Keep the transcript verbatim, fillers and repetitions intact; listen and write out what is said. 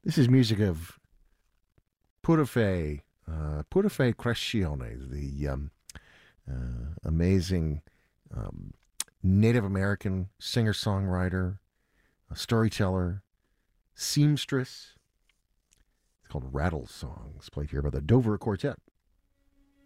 This is music of Purife, uh, Purife Crescione, the um, uh, amazing um, Native American singer songwriter, storyteller, seamstress. It's called Rattle Songs, played here by the Dover Quartet.